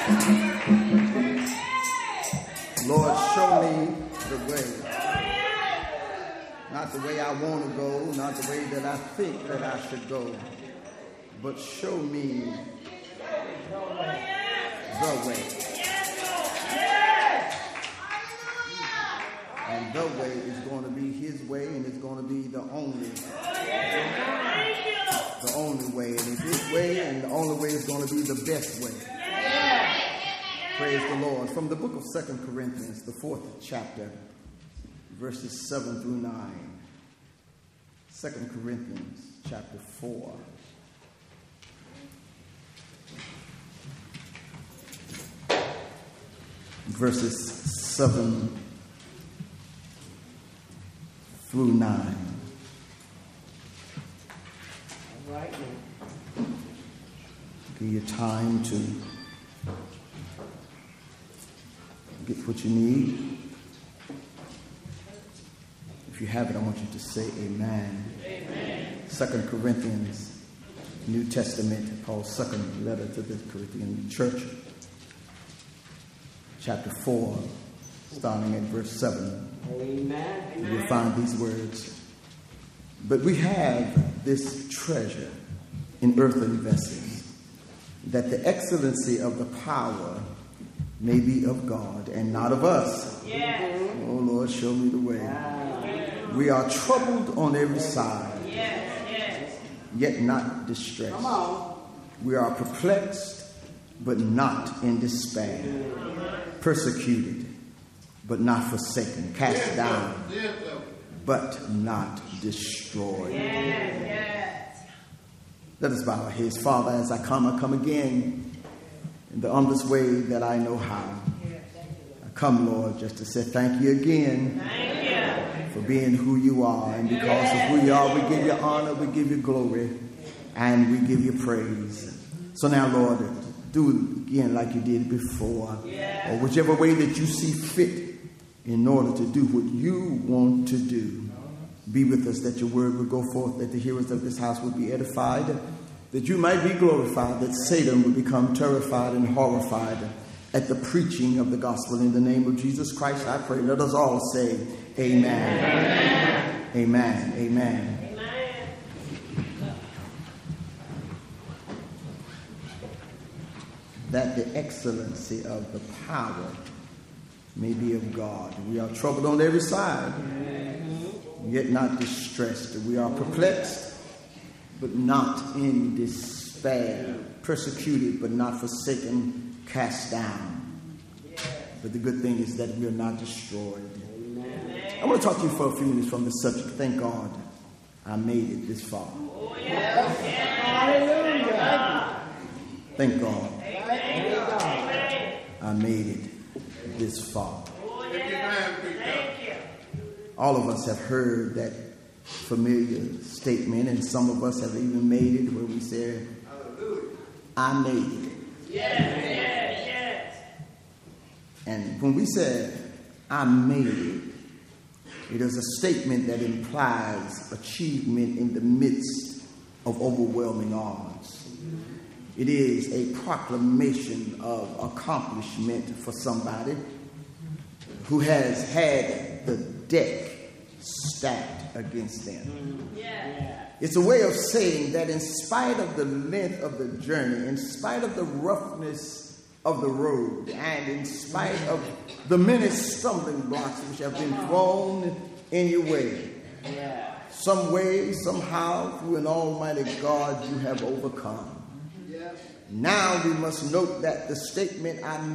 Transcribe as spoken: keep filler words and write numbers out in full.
Lord, show me the way. Not the way I want to go, not the way that I think that I should go, but show me the way. And the way is going to be his way, and it's going to be the only the only way. And it's his way, and the only way is going to be the best way. Praise the Lord. From the book of Second Corinthians, the fourth chapter, verses seven through nine. Second Corinthians chapter four. Verses seven through nine. All right. Give you time to get what you need. If you have it, I want you to say amen. Amen. Second Corinthians, New Testament, Paul's second letter to the Corinthian church. Chapter four, starting at verse seven. Amen. You'll find these words. But we have this treasure in earthen vessels, that the excellency of the power may be of God and not of us. Yes. Oh Lord, show me the way. Wow. We are troubled on every side, yes, yes. Yet not distressed. Come on. We are perplexed, but not in despair. Persecuted, but not forsaken. Cast down, but not destroyed. Yes, yes. Let us bow our heads. Father, as I come, I come again in the humblest way that I know how. I come, Lord, just to say thank you again thank you. For being who you are. And because of who you are, we give you honor, we give you glory, and we give you praise. So now, Lord, do it again like you did before, yeah. Or whichever way that you see fit in order to do what you want to do. Be with us, that your word will go forth, that the hearers of this house will be edified, that you might be glorified, that Satan will become terrified and horrified at the preaching of the gospel. In the name of Jesus Christ, I pray. Let us all say amen. Amen. Amen. Amen. That the excellency of the power may be of God. We are troubled on every side, yet not distressed. We are perplexed, but not in despair. Persecuted, but not forsaken. Cast down. But the good thing is that we are not destroyed. I want to talk to you for a few minutes from the subject. Thank God I made it this far. Hallelujah. Thank God I made it this far. All of us have heard that familiar statement, and some of us have even made it where we say, I made it. Yes, yes, yes. And when we say, I made it, it is a statement that implies achievement in the midst of overwhelming odds. It is a proclamation of accomplishment for somebody who has had the deck stacked against them. Yeah. It's a way of saying that in spite of the length of the journey, in spite of the roughness of the road, and in spite of the many stumbling blocks which have been thrown in your way, yeah. Some way, somehow, through an almighty God, you have overcome. Yes. Now we must note that the statement I